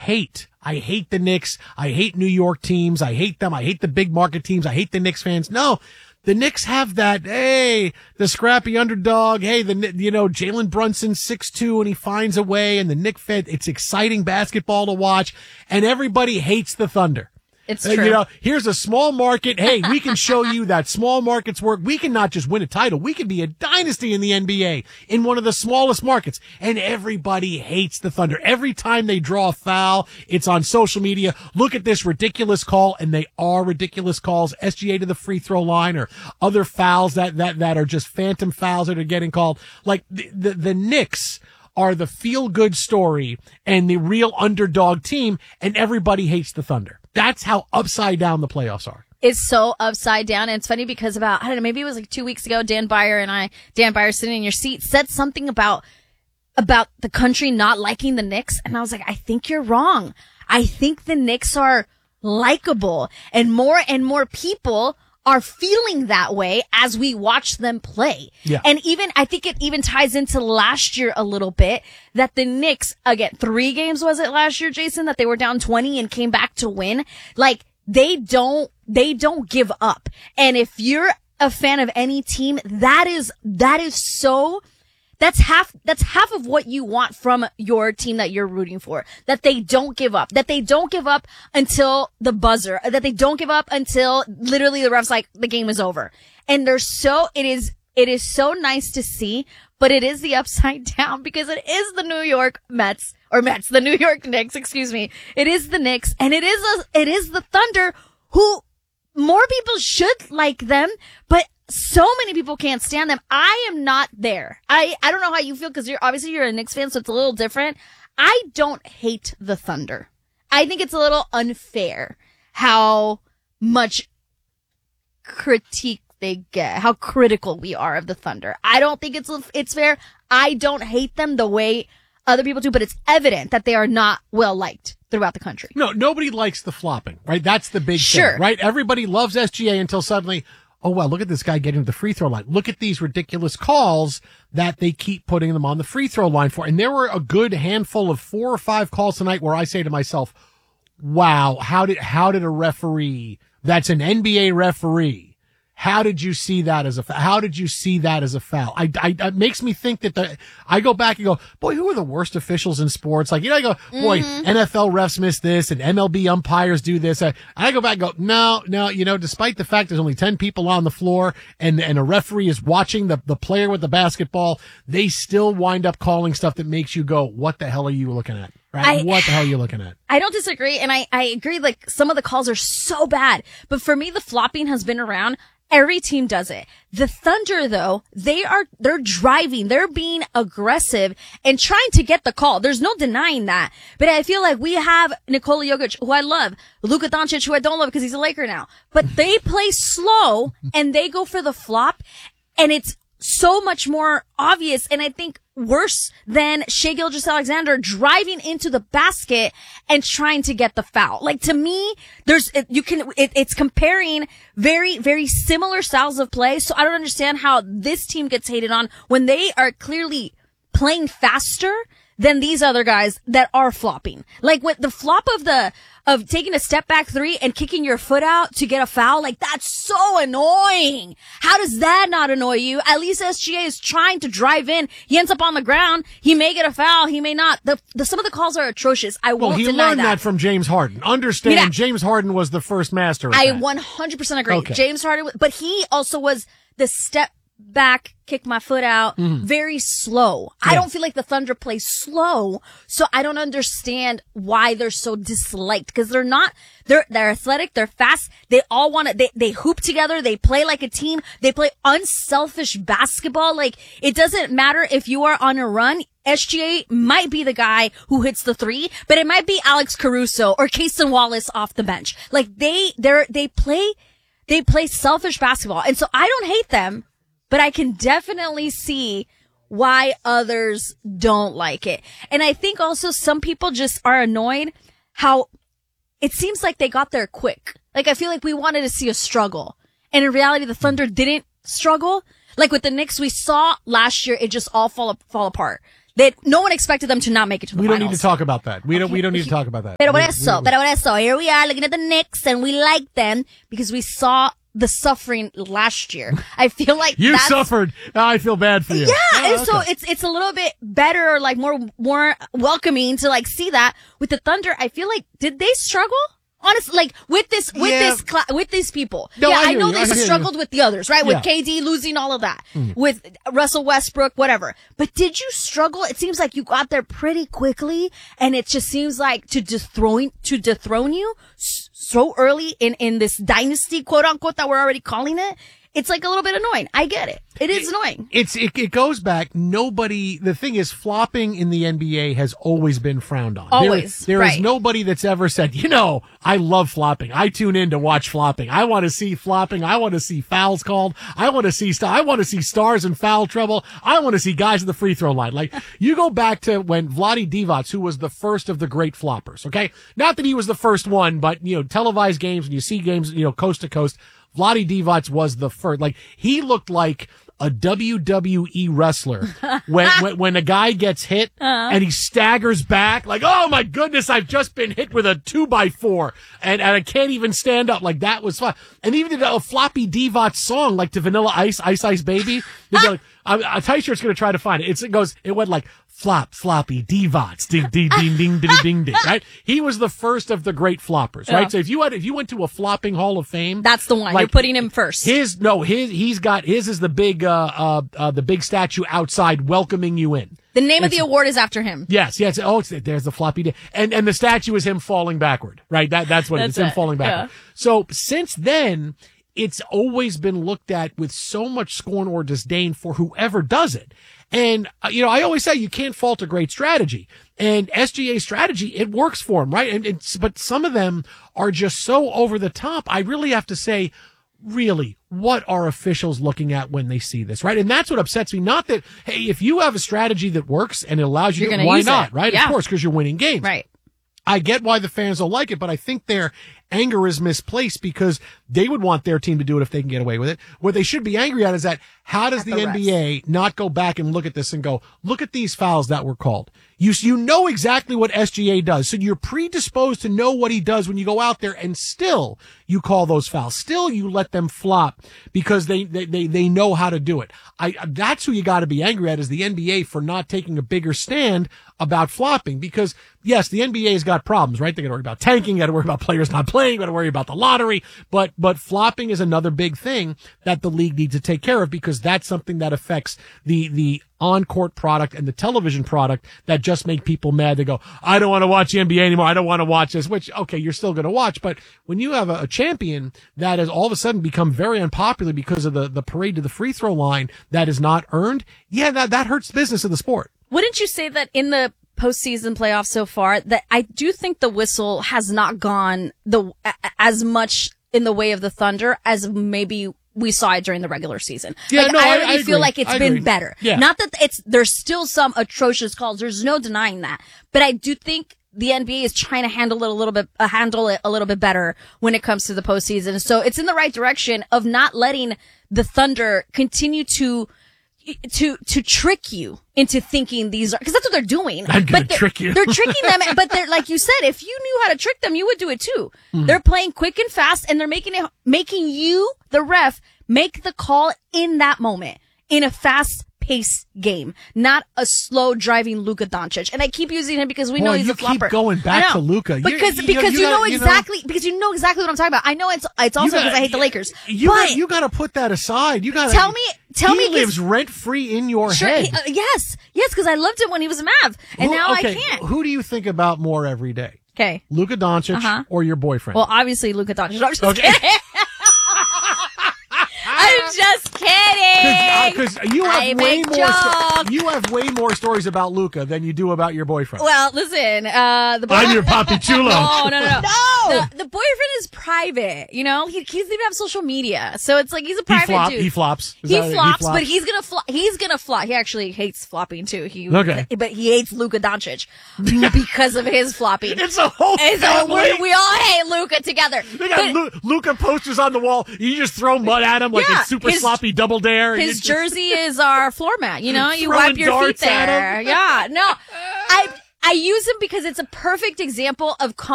hate the Knicks. I hate New York teams. I hate them. I hate the big market teams. I hate the Knicks fans. No. The Knicks have that, hey, the scrappy underdog. Hey, Jalen Brunson 6'2" and he finds a way, and the Knicks fan, it's exciting basketball to watch, and everybody hates the Thunder. It's true. Here's a small market. Hey, we can show you that small markets work. We can not just win a title. We can be a dynasty in the NBA in one of the smallest markets. And everybody hates the Thunder. Every time they draw a foul, it's on social media. Look at this ridiculous call. And they are ridiculous calls. SGA to the free throw line or other fouls that are just phantom fouls that are getting called. Like the Knicks are the feel-good story and the real underdog team, and everybody hates the Thunder. That's how upside down the playoffs are. It's so upside down. And it's funny because I don't know, maybe it was like 2 weeks ago, Dan Byer sitting in your seat, said something about the country not liking the Knicks. And I was like, I think you're wrong. I think the Knicks are likable, and more people are feeling that way as we watch them play. Yeah. And I think it even ties into last year a little bit that the Knicks, again, 3 games was it last year, Jason, that they were down 20 and came back to win. Like, they don't give up. And if you're a fan of any team, that's half of what you want from your team that you're rooting for. That they don't give up. That they don't give up until the buzzer. That they don't give up until literally the ref's like, the game is over. And it is so nice to see, but it is the upside down because it is the New York the New York Knicks, excuse me. It is the Knicks, and it is the Thunder, who more people should like them, but so many people can't stand them. I am not there. I don't know how you feel because you're a Knicks fan, so it's a little different. I don't hate the Thunder. I think it's a little unfair how much critique they get, how critical we are of the Thunder. I don't think it's fair. I don't hate them the way other people do, but it's evident that they are not well liked throughout the country. No, nobody likes the flopping, right? That's the big thing, right? Everybody loves SGA until suddenly, oh, well, look at this guy getting to the free throw line. Look at these ridiculous calls that they keep putting them on the free throw line for. And there were a good handful of 4 or 5 calls tonight where I say to myself, wow, how did a referee that's an NBA referee, how did you see that as a foul? It makes me think that I go back and go, boy, who are the worst officials in sports? Like, I go, boy, NFL refs miss this and MLB umpires do this. I go back and go, no, despite the fact there's only 10 people on the floor and a referee is watching the player with the basketball, they still wind up calling stuff that makes you go, what the hell are you looking at? Right? What the hell are you looking at? I don't disagree. And I agree, like, some of the calls are so bad. But for me, the flopping has been around. Every team does it. The Thunder, though, they're driving, they're being aggressive and trying to get the call. There's no denying that. But I feel like we have Nikola Jokic, who I love, Luka Doncic, who I don't love because he's a Laker now. But they play slow and they go for the flop, and it's so much more obvious, and I think worse than Shai Gilgeous-Alexander driving into the basket and trying to get the foul. Like, to me, it's comparing very, very similar styles of play. So I don't understand how this team gets hated on when they are clearly playing faster than these other guys that are flopping. Like, with the flop of taking a step back 3 and kicking your foot out to get a foul, like, that's so annoying. How does that not annoy you? At least SGA is trying to drive in. He ends up on the ground. He may get a foul. He may not. Some of the calls are atrocious. I won't deny that. Well, he learned that from James Harden. Understand, James Harden was the first master of that. I 100% agree. Okay. James Harden, but he also was the step back, kick my foot out, very slow. Yeah. I don't feel like the Thunder play slow, so I don't understand why they're so disliked, because they're not. They're athletic, they're fast, they all want to, they hoop together, they play like a team, they play unselfish basketball. Like, it doesn't matter if you are on a run. SGA might be the guy who hits the 3, but it might be Alex Caruso or Cason Wallace off the bench. Like, they play selfish basketball, and so I don't hate them. But I can definitely see why others don't like it. And I think also some people just are annoyed how it seems like they got there quick. Like, I feel like we wanted to see a struggle. And in reality, the Thunder didn't struggle. Like with the Knicks, we saw last year it just all fall apart. No one expected them to not make it to the finals. We don't need to talk about that. We don't need to talk about that. Pero por eso, here we are looking at the Knicks, and we like them because we saw the suffering last year. I feel like you suffered. I feel bad for you. Yeah, and so it's a little bit better, like more welcoming to like see that with the Thunder. I feel like did they struggle? Honestly, like with these people. No, I know they struggled with the others, right? With KD losing all of that, with Russell Westbrook, whatever. But did you struggle? It seems like you got there pretty quickly, and it just seems like to dethrone you so early in this dynasty, quote unquote, that we're already calling it. It's like a little bit annoying. I get it. It is annoying. It goes back. The thing is, flopping in the NBA has always been frowned on. Always. There is nobody that's ever said, I love flopping. I tune in to watch flopping. I want to see flopping. I want to see fouls called. I want to see stars in foul trouble. I want to see guys at the free throw line. Like, you go back to when Vlade Divac, who was the first of the great floppers, okay? Not that he was the first one, but, televised games, and you see games, coast to coast. Vlade Divac was the first. Like, he looked like a WWE wrestler when a guy gets hit and he staggers back like, oh my goodness, I've just been hit with a 2x4 and I can't even stand up. Like, that was fun. And even did a floppy Divac song like to Vanilla Ice, Ice Ice Baby. Like, a tight shirt's going to try to find it. It went like flop, floppy, Divac, ding, ding, ding, ding, ding, ding, ding, right? He was the first of the great floppers, right? So if you went to a flopping Hall of Fame, that's the one. Like, you're putting him first. His is the big statue outside welcoming you in. The name of the award is after him. Yes. Oh, there's the floppy, and the statue is him falling backward, right? That's what it is. Him falling backward. Yeah. So since then, it's always been looked at with so much scorn or disdain for whoever does it. And, I always say you can't fault a great strategy. And SGA's strategy, it works for him, right? But some of them are just so over the top. I really have to say, really, what are officials looking at when they see this, right? And that's what upsets me. Not that, hey, if you have a strategy that works and it allows you to, why not, right? Yeah. Of course, because you're winning games. Right. I get why the fans don't like it, but I think their anger is misplaced because they would want their team to do it if they can get away with it. What they should be angry at is that how does the NBA not go back and look at this and go, look at these fouls that were called? You know exactly what SGA does. So you're predisposed to know what he does when you go out there, and still you call those fouls. Still you let them flop because they know how to do it. That's who you got to be angry at, is the NBA for not taking a bigger stand about flopping, because yes, the NBA's got problems, right? They got to worry about tanking, got to worry about players not playing, got to worry about the lottery, but flopping is another big thing that the league needs to take care of, because that's something that affects the on-court product and the television product that just make people mad. They go, I don't want to watch the NBA anymore. I don't want to watch this, which, okay, you're still going to watch. But when you have a champion that has all of a sudden become very unpopular because of the parade to the free throw line that is not earned, yeah, that hurts the business of the sport. Wouldn't you say that in the postseason playoffs so far, that I do think the whistle has not gone as much in the way of the Thunder as maybe we saw it during the regular season. Yeah, like, no, I already I feel like it's been better. Yeah. Not that there's still some atrocious calls. There's no denying that. But I do think the NBA is trying to handle it a little bit better when it comes to the postseason. So it's in the right direction of not letting the Thunder continue to trick you into thinking these are, because that's what they're doing. I'm gonna trick you. They're tricking them, but they're, like you said, if you knew how to trick them, you would do it too. Mm. They're playing quick and fast, and they're making you, the ref, make the call in that moment, in a fast-paced game, not a slow driving Luka Doncic. And I keep using him because we know he's a flopper. You keep going back to Luka because you know exactly what I'm talking about. I know it's also because I hate the Lakers. You got to put that aside. You got to tell me. He lives rent free in your head. Yes, because I loved him when he was a Mav, and now I can't. Who do you think about more every day? Okay, Luka Doncic or your boyfriend? Well, obviously Luka Doncic. I'm just kidding. I'm just kidding. Because you have way more stories about Luka than you do about your boyfriend. Well, listen, I'm your papi chulo. No. The boyfriend is private, you know? He doesn't even have social media. So it's like he's a private dude. He flops. He flops, but he's gonna flop. He's gonna flop. He actually hates flopping too. But he hates Luka Doncic because of his flopping. It's a whole family. We all hate Luka together. They got Luka posters on the wall. You just throw mud at him like it's super sloppy double dare. His jersey is our floor mat. You know, you wipe your feet there. Yeah, no, I use him because it's a perfect example of